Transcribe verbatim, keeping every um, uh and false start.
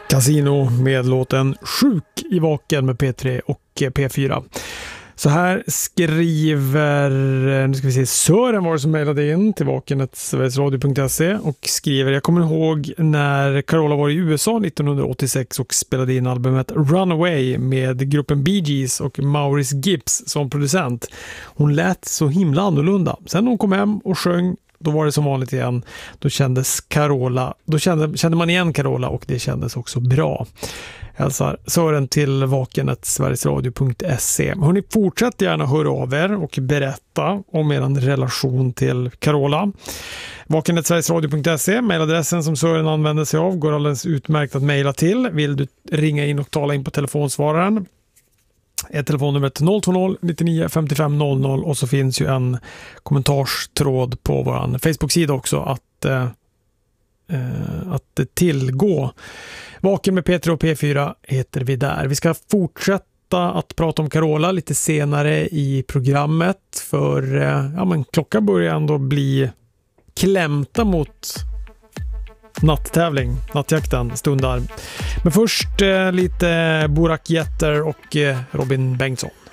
Casino med låten Sjuk i vaken med P tre och P fyra. Så här skriver, nu ska vi se, Sören var det som mejlade in till vaken snabel-a sverigesradio punkt se och skriver: jag kommer ihåg när Carola var i U S A nittonhundraåttiosex och spelade in albumet Runaway med gruppen Bee Gees och Maurice Gibbs som producent. Hon lät så himla annorlunda. Sen hon kom hem och sjöng, då var det som vanligt igen. Då kändes Carola, då kände, kände man igen Carola och det kändes också bra. Hälsar Sören till vaken snabel-a sverigesradio punkt se. Hörrni, fortsätt gärna höra av er och berätta om er relation till Carola. vaken snabel-a sverigesradio punkt se, mejladressen som Sören använder sig av, går alldeles utmärkt att mejla till. Vill du ringa in och tala in på telefonsvararen, är telefonnumret noll två noll nittionio femtiofem noll noll, och så finns ju en kommentarstråd på vår Facebook-sida också att, eh, att tillgå. Vaken med P tre och P fyra heter vi där. Vi ska fortsätta att prata om Carola lite senare i programmet, för eh, ja, men klockan börjar ändå bli klämta mot natttävling, nattjakten stundar. Men först eh, lite Burak Yetter och eh, Robin Bengtsson.